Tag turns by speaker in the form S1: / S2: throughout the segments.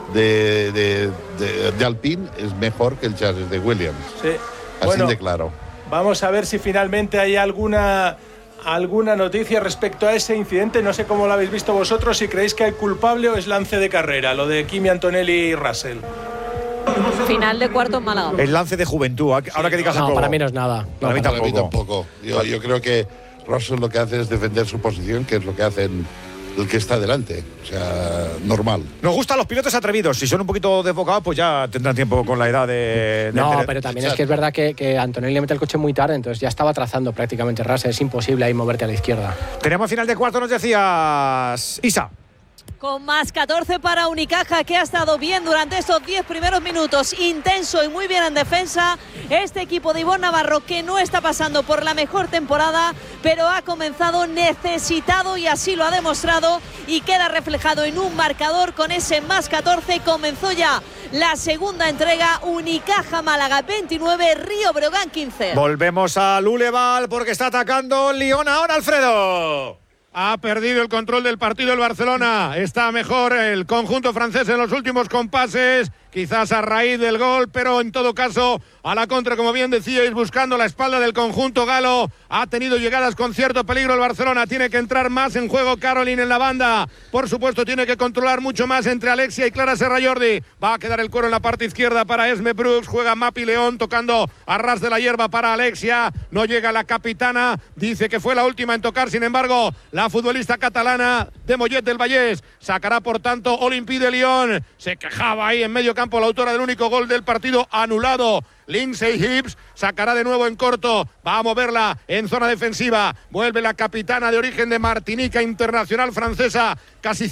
S1: de Alpine es mejor que el chasis de Williams.
S2: Sí.
S1: Así de claro.
S2: Vamos a ver si finalmente hay alguna noticia respecto a ese incidente. No sé cómo lo habéis visto vosotros, si creéis que hay culpable o es lance de carrera, lo de Kimi Antonelli y Russell.
S3: Final de cuarto en Málaga.
S4: El lance de juventud. Ahora que digas
S5: no, para mí no es nada.
S1: Para mí tampoco. Yo creo que Russell lo que hace es defender su posición, que es lo que hacen el que está delante. O sea, normal.
S4: Nos gustan los pilotos atrevidos. Si son un poquito desbocados, pues ya tendrán tiempo con la edad de
S5: no, pero también es que es verdad que Antonelli le mete el coche muy tarde, entonces ya estaba trazando prácticamente Russell. Es imposible ahí moverte a la izquierda.
S4: Tenemos final de cuarto, nos decías, Isa.
S3: Con más 14 para Unicaja, que ha estado bien durante estos 10 primeros minutos, intenso y muy bien en defensa. Este equipo de Ivonne Navarro, que no está pasando por la mejor temporada, pero ha comenzado necesitado y así lo ha demostrado, y queda reflejado en un marcador con ese más 14. Comenzó ya la segunda entrega. Unicaja Málaga 29, Río Breogán 15.
S4: Volvemos a Luleval porque está atacando Lyon ahora, Alfredo.
S6: Ha perdido el control del partido el Barcelona. Está mejor el conjunto francés en los últimos compases, quizás a raíz del gol, pero en todo caso a la contra, como bien decíais, buscando la espalda del conjunto galo. Ha tenido llegadas con cierto peligro el Barcelona. Tiene que entrar más en juego Caroline en la banda. Por supuesto, tiene que controlar mucho más entre Alexia y Clara Serrallordi. Va a quedar el cuero en la parte izquierda para Esme Brooks. Juega Mapi León tocando a ras de la hierba para Alexia. No llega la capitana. Dice que fue la última en tocar. Sin embargo, la futbolista catalana de Mollet del Vallès sacará, por tanto, Olympique de Lyon. Se quejaba ahí en medio campo la autora del único gol del partido anulado, Lindsay Hibbs. Sacará de nuevo en corto, va a moverla en zona defensiva. Vuelve la capitana de origen de Martinica, internacional francesa, casi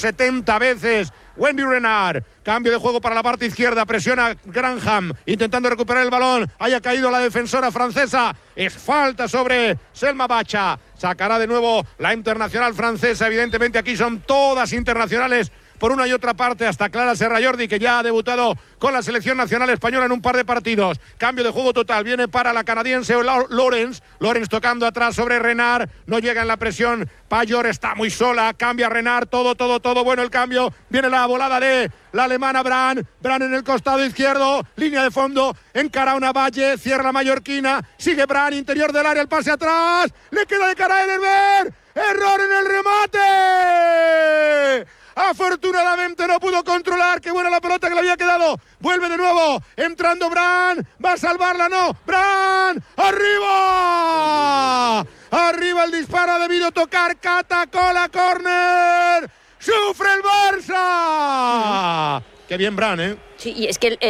S6: 170 veces, Wendy Renard. Cambio de juego para la parte izquierda, presiona Granham, intentando recuperar el balón. Haya caído la defensora francesa. Es falta sobre Selma Bacha. Sacará de nuevo la internacional francesa. Evidentemente aquí son todas internacionales por una y otra parte, hasta Clara Serrallordi, que ya ha debutado con la selección nacional española en un par de partidos. Cambio de juego total, viene para la canadiense Lawrence tocando atrás sobre Renard, no llega en la presión, Payor está muy sola, cambia Renard, todo bueno el cambio, viene la volada de la alemana Bran en el costado izquierdo, línea de fondo, encara una Valle, cierra mallorquina, sigue Bran, interior del área, el pase atrás, le queda de cara a Ederberg, error en el remate. Afortunadamente no pudo controlar. Qué buena la pelota que le había quedado. Vuelve de nuevo. Entrando Bran. Va a salvarla, no. Bran. ¡Arriba! Arriba el disparo. Ha debido tocar Catacola. Córner. ¡Sufre el Barça! Qué bien Bran, ¿eh?
S3: Sí, y es que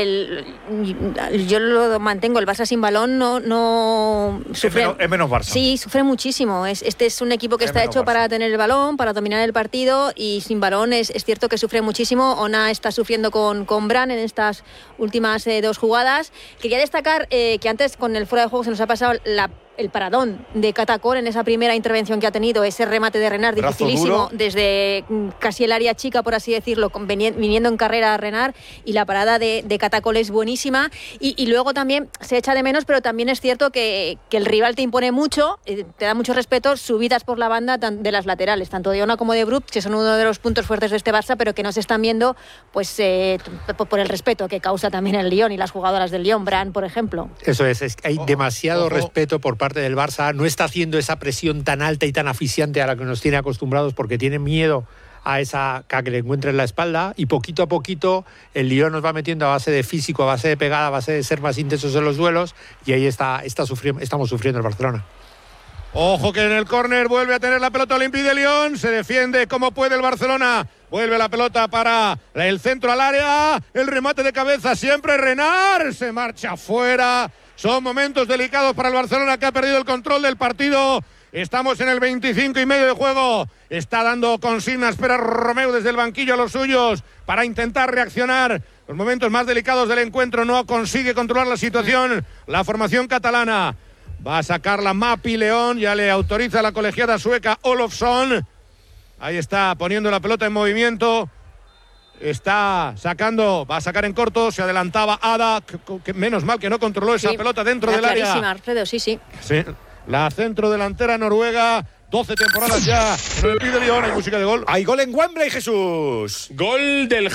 S3: yo lo mantengo, el Barça sin balón no sufre.
S4: Es menos Barça.
S3: Sí, sufre muchísimo. Este es un equipo que está hecho para tener el balón, para dominar el partido, y sin balón es cierto que sufre muchísimo. Ona está sufriendo con Bran en estas últimas dos jugadas. Quería destacar que antes con el fuera de juego se nos ha pasado el paradón de Catacol en esa primera intervención que ha tenido, ese remate de Renard dificilísimo desde casi el área chica, por así decirlo, viniendo en carrera a Renard, y la parada de Catacol es buenísima, y luego también se echa de menos, pero también es cierto que el rival te impone mucho, te da mucho respeto, subidas por la banda de las laterales, tanto de Ona como de Brooks, que son uno de los puntos fuertes de este Barça, pero que no se están viendo pues por el respeto que causa también el Lyon y las jugadoras del Lyon, Bran, por ejemplo.
S7: Eso es que hay demasiado respeto por parte del Barça, no está haciendo esa presión tan alta y tan asfixiante a la que nos tiene acostumbrados, porque tiene miedo a que le encuentren la espalda, y poquito a poquito el Lyon nos va metiendo a base de físico, a base de pegada, a base de ser más intensos en los duelos, y ahí estamos sufriendo el Barcelona.
S6: Ojo que en el córner vuelve a tener la pelota Olympique de Lyon, se defiende como puede el Barcelona, vuelve la pelota para el centro al área, el remate de cabeza siempre Renard, se marcha fuera. Son momentos delicados para el Barcelona, que ha perdido el control del partido. Estamos en el 25 y medio de juego. Está dando consignas Pere Romeu desde el banquillo a los suyos para intentar reaccionar. Los momentos más delicados del encuentro, no consigue controlar la situación la formación catalana. Va a sacar la Mapi León, ya le autoriza la colegiada sueca Olofsson. Ahí está poniendo la pelota en movimiento. Está sacando, va a sacar en corto, se adelantaba Ada, que menos mal que no controló esa pelota dentro del área.
S3: Alfredo, sí.
S6: La centrodelantera noruega, 12 temporadas ya en el Olympique de Lyon. Hay música de gol.
S4: Hay gol en Wembley, Jesús.
S8: Gol del